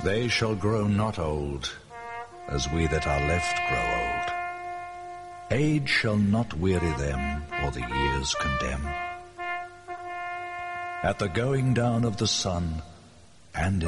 They shall grow not old, as we that are left grow old. Age shall not weary them, or the years condemn. At the going down of the sun, and